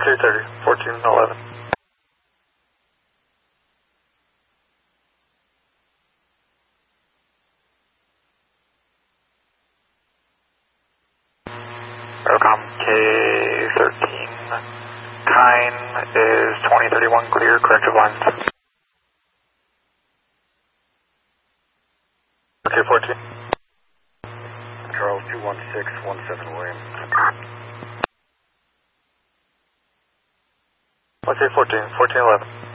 230, 1411. Aerocom K13, Kine is 2031 clear, corrective lines. K14. Charles 21617 William. Okay, 14, 1411.